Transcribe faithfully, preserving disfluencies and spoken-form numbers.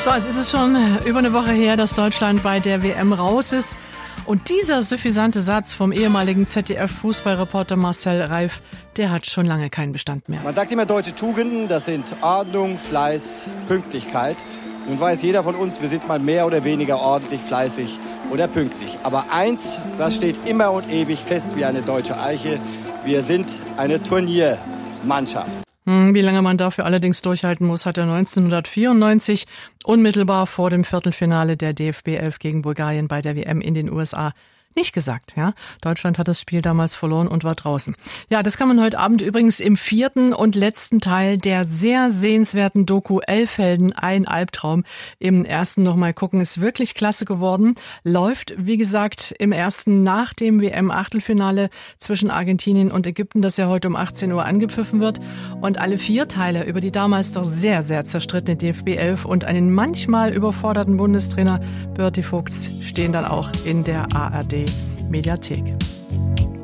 So, jetzt ist es schon über eine Woche her, dass Deutschland bei der W M raus ist. Und dieser suffisante Satz vom ehemaligen Z D F-Fußballreporter Marcel Reif, der hat schon lange keinen Bestand mehr. Man sagt immer, deutsche Tugenden, das sind Ordnung, Fleiß, Pünktlichkeit. Nun weiß jeder von uns, wir sind mal mehr oder weniger ordentlich, fleißig oder pünktlich. Aber eins, das steht immer und ewig fest wie eine deutsche Eiche. Wir sind eine Turniermannschaft. Wie lange man dafür allerdings durchhalten muss, hat er neunzehnhundertvierundneunzig unmittelbar vor dem Viertelfinale der D F B elf gegen Bulgarien bei der W M in den U S A nicht gesagt, ja. Deutschland hat das Spiel damals verloren und war draußen. Ja, das kann man heute Abend übrigens im vierten und letzten Teil der sehr sehenswerten Doku Elfhelden, ein Albtraum, im ersten nochmal gucken. Ist wirklich klasse geworden. Läuft, wie gesagt, im ersten nach dem W M-Achtelfinale zwischen Argentinien und Ägypten, das ja heute um achtzehn Uhr angepfiffen wird. Und alle vier Teile über die damals doch sehr, sehr zerstrittene D F B elf und einen manchmal überforderten Bundestrainer Berti Vogts stehen dann auch in der A R D Mediathek.